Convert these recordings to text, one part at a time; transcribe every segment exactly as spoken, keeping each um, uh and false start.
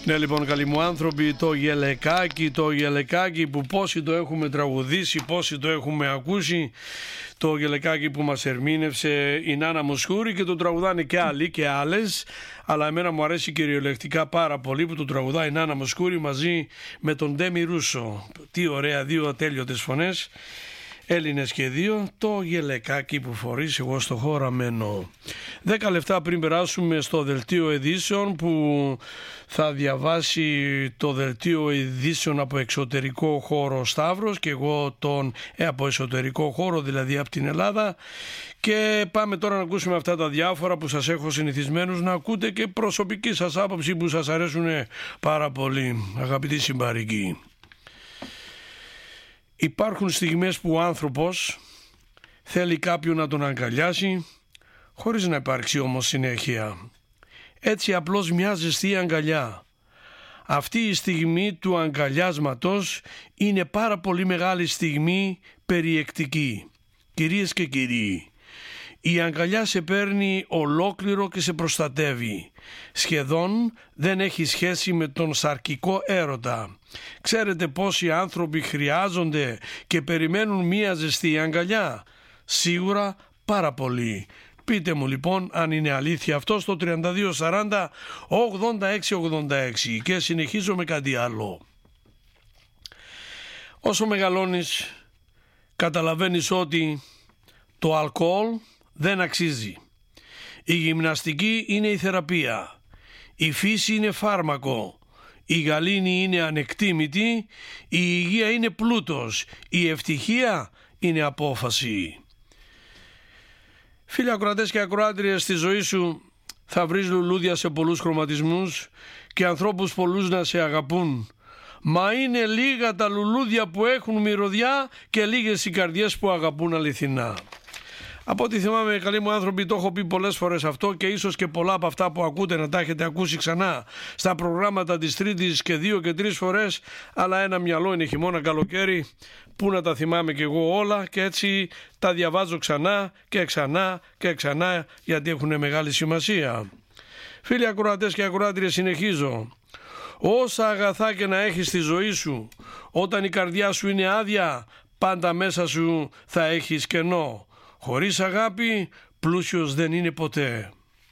Ναι, λοιπόν, καλοί μου άνθρωποι, το γελεκάκι, το γελεκάκι που πόσοι το έχουμε τραγουδήσει, πόσοι το έχουμε ακούσει, το γελεκάκι που μας ερμήνευσε η Νάνα Μοσχούρη, και το τραγουδάνε και άλλοι και άλλες, αλλά εμένα μου αρέσει κυριολεκτικά πάρα πολύ που το τραγουδάει η Νάνα Μοσχούρη μαζί με τον Ντέμι Ρούσο. Τι ωραία, δύο ατέλειωτες φωνές, Έλληνες και δύο, το γελεκάκι που φορείς εγώ στο χώρο μένω. Δέκα λεπτά πριν περάσουμε στο δελτίο ειδήσεων, που θα διαβάσει το δελτίο ειδήσεων από εξωτερικό χώρο ο Σταύρος και εγώ τον ε, από εσωτερικό χώρο, δηλαδή από την Ελλάδα, και πάμε τώρα να ακούσουμε αυτά τα διάφορα που σας έχω συνηθισμένους να ακούτε και προσωπική σας άποψη που σας αρέσουν πάρα πολύ, αγαπητοί συμπαρικοί. Υπάρχουν στιγμές που ο άνθρωπος θέλει κάποιον να τον αγκαλιάσει χωρίς να υπάρξει όμως συνέχεια. Έτσι απλώς μια ζεστή αγκαλιά. Αυτή η στιγμή του αγκαλιάσματος είναι πάρα πολύ μεγάλη στιγμή περιεκτική. Κυρίες και κύριοι, η αγκαλιά σε παίρνει ολόκληρο και σε προστατεύει. Σχεδόν δεν έχει σχέση με τον σαρκικό έρωτα. Ξέρετε πόσοι άνθρωποι χρειάζονται και περιμένουν μία ζεστή αγκαλιά? Σίγουρα πάρα πολλοί. Πείτε μου λοιπόν αν είναι αλήθεια αυτό στο τριάντα δύο σαράντα ογδόντα έξι ογδόντα έξι. Και συνεχίζω με κάτι άλλο. Όσο μεγαλώνεις καταλαβαίνεις ότι το αλκοόλ δεν αξίζει. Η γυμναστική είναι η θεραπεία. Η φύση είναι φάρμακο. Η γαλήνη είναι ανεκτήμητη. Η υγεία είναι πλούτος. Η ευτυχία είναι απόφαση. Φίλοι ακροατές και ακροάτριες, στη ζωή σου θα βρεις λουλούδια σε πολλούς χρωματισμούς και ανθρώπους πολλούς να σε αγαπούν. Μα είναι λίγα τα λουλούδια που έχουν μυρωδιά και λίγες οι καρδιές που αγαπούν αληθινά. Από ό,τι θυμάμαι, καλοί μου άνθρωποι, το έχω πει πολλές φορές αυτό και ίσως και πολλά από αυτά που ακούτε να τα έχετε ακούσει ξανά στα προγράμματα της Τρίτης και δύο και τρεις φορές, αλλά ένα μυαλό είναι χειμώνα καλοκαίρι, που να τα θυμάμαι κι εγώ όλα, και έτσι τα διαβάζω ξανά και ξανά και ξανά γιατί έχουν μεγάλη σημασία. Φίλοι ακροατές και ακροάτριες, συνεχίζω. Όσα αγαθά και να έχεις στη ζωή σου, όταν η καρδιά σου είναι άδεια, πάντα μέσα σου θα έχεις κενό. Χωρίς αγάπη, πλούσιος δεν είναι ποτέ.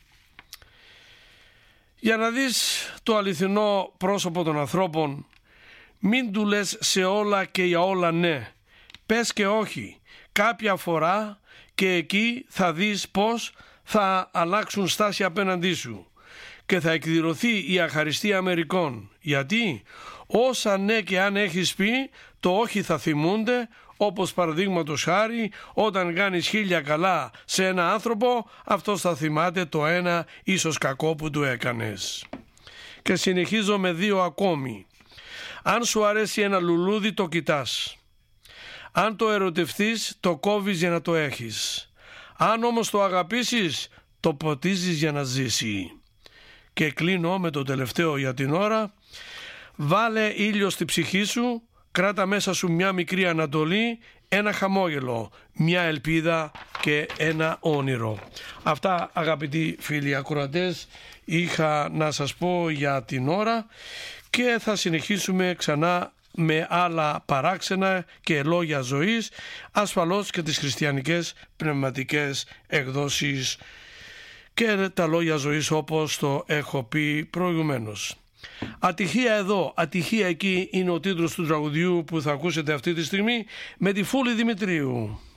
Για να δεις το αληθινό πρόσωπο των ανθρώπων, μην του λες σε όλα και για όλα ναι. Πες και όχι. Κάποια φορά και εκεί θα δεις πως θα αλλάξουν στάση απέναντί σου και θα εκδηλωθεί η αχαριστία μερικών. Γιατί όσα ναι και αν έχεις πει, το όχι θα θυμούνται, όπως παραδείγματος χάρη όταν κάνεις χίλια καλά σε ένα άνθρωπο, αυτός θα θυμάται το ένα ίσως κακό που του έκανες. Και συνεχίζω με δύο ακόμη. Αν σου αρέσει ένα λουλούδι, το κοιτάς. Αν το ερωτευτείς, το κόβεις για να το έχεις. Αν όμως το αγαπήσεις, το ποτίζεις για να ζήσει. Και κλείνω με το τελευταίο για την ώρα. Βάλε ήλιο στη ψυχή σου, κράτα μέσα σου μια μικρή ανατολή, ένα χαμόγελο, μια ελπίδα και ένα όνειρο. Αυτά, αγαπητοί φίλοι ακροατές, είχα να σας πω για την ώρα και θα συνεχίσουμε ξανά με άλλα παράξενα και λόγια ζωής, ασφαλώς και τις χριστιανικές πνευματικές εκδόσεις και τα λόγια ζωής όπως το έχω πει προηγουμένως. Ατυχία εδώ, ατυχία εκεί είναι ο τίτλος του τραγουδιού που θα ακούσετε αυτή τη στιγμή με τη Φούλη Δημητρίου.